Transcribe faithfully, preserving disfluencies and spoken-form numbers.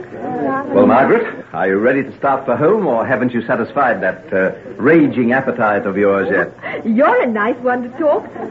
Well, Margaret, are you ready to start for home, or haven't you satisfied that uh, raging appetite of yours yet? You're a nice one to talk to.